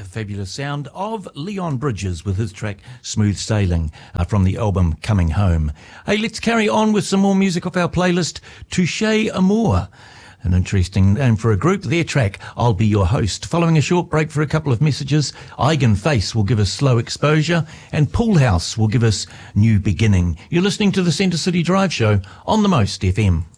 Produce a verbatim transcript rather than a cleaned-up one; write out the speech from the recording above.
fabulous sound of Leon Bridges with his track Smooth Sailing uh, from the album Coming Home. Hey, let's carry on with some more music off our playlist. Touché Amour, an interesting name for a group. Their track, I'll Be Your Host. Following a short break for a couple of messages, Eigen Face will give us Slow Exposure and Pool House will give us New Beginning. You're listening to the Centre City Drive Show on the Most F M.